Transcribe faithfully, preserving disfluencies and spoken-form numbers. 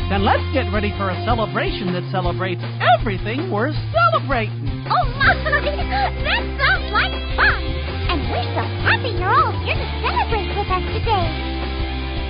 Then let's get ready for a celebration that celebrates everything we're celebrating. Oh, my! That sounds like fun! And we're so happy you're all here to celebrate with us today.